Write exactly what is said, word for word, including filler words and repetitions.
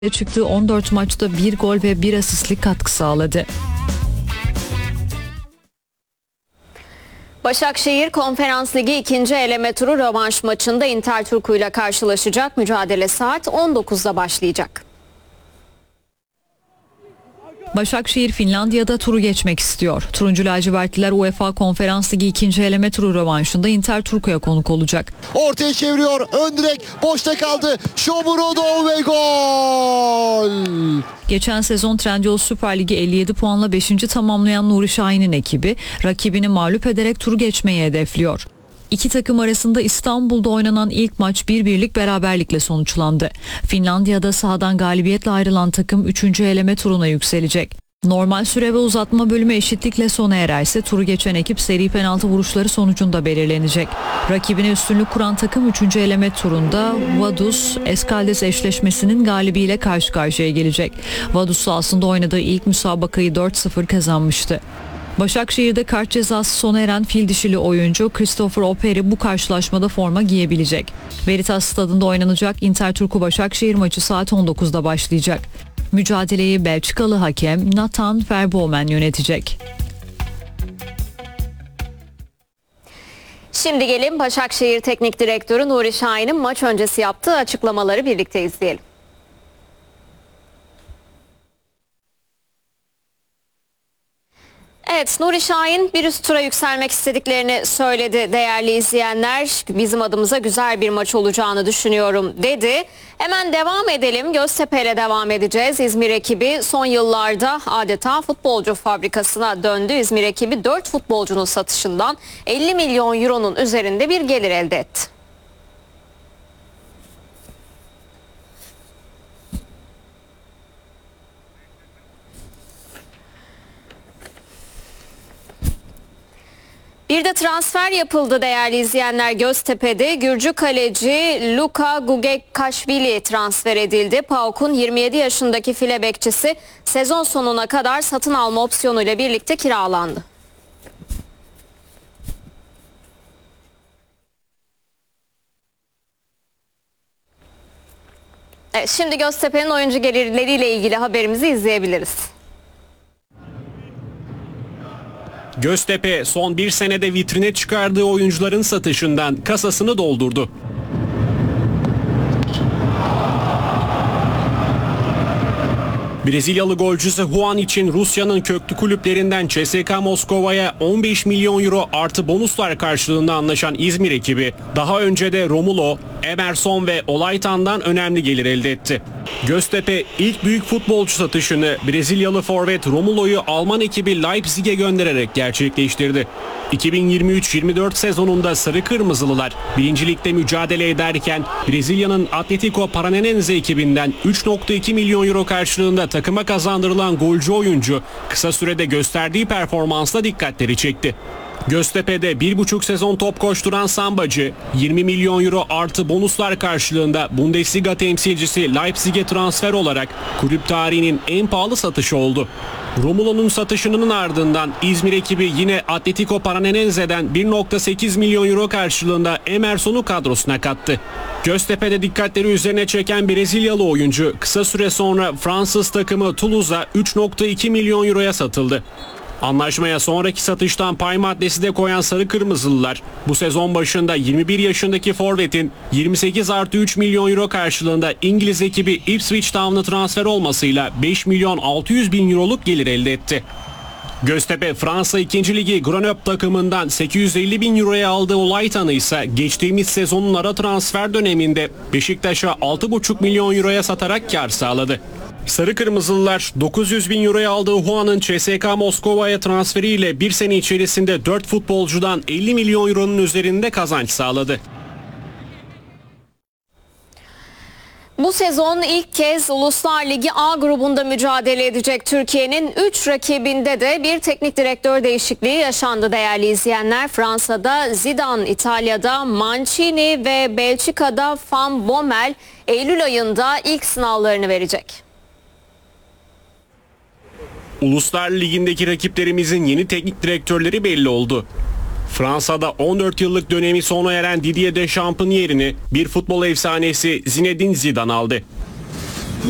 çıktığı on dört maçta bir gol ve bir asistlik katkı sağladı. Başakşehir Konferans Ligi ikinci eleme turu rövanş maçında Interturku ile karşılaşacak. Mücadele saat on dokuzda başlayacak. Başakşehir Finlandiya'da turu geçmek istiyor. Turuncu lacivertliler UEFA Konferans Ligi ikinci eleme turu rövanşında Interturku'ya konuk olacak. Ortaya çeviriyor. Ön direk boşta kaldı. Shomurodov ve gol. Geçen sezon Trendyol Süper Ligi elli yedi puanla beşinci tamamlayan Nuri Şahin'in ekibi rakibini mağlup ederek turu geçmeyi hedefliyor. İki takım arasında İstanbul'da oynanan ilk maç bir birlik beraberlikle sonuçlandı. Finlandiya'da sahadan galibiyetle ayrılan takım üçüncü eleme turuna yükselecek. Normal süre ve uzatma bölümü eşitlikle sona ererse turu geçen ekip seri penaltı vuruşları sonucunda belirlenecek. Rakibine üstünlük kuran takım üçüncü eleme turunda Vaduz Eskaldes eşleşmesinin galibiyle karşı karşıya gelecek. Vaduz sahasında oynadığı ilk müsabakayı dört sıfır kazanmıştı. Başakşehir'de kart cezası sona eren fil dişili oyuncu Christopher Operi bu karşılaşmada forma giyebilecek. Veritas Stadında oynanacak Interturku Başakşehir maçı saat on dokuzda başlayacak. Mücadeleyi Belçikalı hakem Nathan Verbomen yönetecek. Şimdi gelin Başakşehir Teknik Direktörü Nuri Şahin'in maç öncesi yaptığı açıklamaları birlikte izleyelim. Evet, Nuri Şahin bir üst tura yükselmek istediklerini söyledi değerli izleyenler. Bizim adımıza güzel bir maç olacağını düşünüyorum dedi. Hemen devam edelim. Göztepe ile devam edeceğiz. İzmir ekibi son yıllarda adeta futbolcu fabrikasına döndü. İzmir ekibi dört futbolcunun satışından elli milyon euronun üzerinde bir gelir elde etti. Bir de transfer yapıldı değerli izleyenler Göztepe'de. Gürcü kaleci Luka Gugekashvili transfer edildi. PAOK'un yirmi yedi yaşındaki file bekçisi sezon sonuna kadar satın alma opsiyonuyla birlikte kiralandı. Evet, şimdi Göztepe'nin oyuncu gelirleriyle ilgili haberimizi izleyebiliriz. Göztepe son bir senede vitrine çıkardığı oyuncuların satışından kasasını doldurdu. Brezilyalı golcüsü Juan için Rusya'nın köklü kulüplerinden C S K A Moskova'ya on beş milyon euro artı bonuslar karşılığında anlaşan İzmir ekibi daha önce de Romulo, Emerson ve Olaytan'dan önemli gelir elde etti. Göztepe ilk büyük futbolcu satışını Brezilyalı forvet Romulo'yu Alman ekibi Leipzig'e göndererek gerçekleştirdi. iki bin yirmi üç yirmi dört sezonunda Sarı Kırmızılılar birinci Lig'de mücadele ederken Brezilya'nın Atletico Paranense ekibinden üç virgül iki milyon euro karşılığında takıma kazandırılan golcü oyuncu kısa sürede gösterdiği performansla dikkatleri çekti. Göztepe'de bir buçuk sezon top koşturan Sambacı yirmi milyon euro artı bonuslar karşılığında Bundesliga temsilcisi Leipzig'e transfer olarak kulüp tarihinin en pahalı satışı oldu. Romulo'nun satışının ardından İzmir ekibi yine Atletico Paranense'den bir virgül sekiz milyon euro karşılığında Emerson'u kadrosuna kattı. Göztepe'de dikkatleri üzerine çeken Brezilyalı oyuncu kısa süre sonra Fransız takımı Toulouse'a üç virgül iki milyon euroya satıldı. Anlaşmaya sonraki satıştan pay maddesi de koyan Sarı Kırmızılılar bu sezon başında yirmi bir yaşındaki forvetin yirmi sekiz artı üç milyon euro karşılığında İngiliz ekibi Ipswich Town'a transfer olmasıyla beş milyon altı yüz bin euroluk gelir elde etti. Göztepe Fransa ikinci Ligi Grenoble takımından sekiz yüz elli bin euroya aldığı Olaytan'ı ise geçtiğimiz sezonun ara transfer döneminde Beşiktaş'a altı buçuk milyon euroya satarak kar sağladı. Sarı Kırmızılılar dokuz yüz bin euroya aldığı Juan'ın C S K A Moskova'ya transferiyle bir sene içerisinde dört futbolcudan elli milyon euronun üzerinde kazanç sağladı. Bu sezon ilk kez Uluslar Ligi A grubunda mücadele edecek Türkiye'nin üç rakibinde de bir teknik direktör değişikliği yaşandı değerli izleyenler. Fransa'da Zidane, İtalya'da Mancini ve Belçika'da Van Bommel Eylül ayında ilk sınavlarını verecek. Uluslar Ligi'ndeki rakiplerimizin yeni teknik direktörleri belli oldu. Fransa'da on dört yıllık dönemi sona eren Didier Deschamps'ın yerini bir futbol efsanesi Zinedine Zidane aldı.